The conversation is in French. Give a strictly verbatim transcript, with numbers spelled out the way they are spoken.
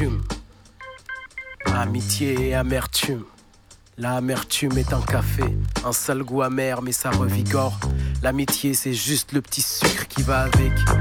l'amertume. Amitié et amertume. L'amertume est un café, un sale goût amer mais ça revigore. L'amitié c'est juste le petit sucre qui va avec.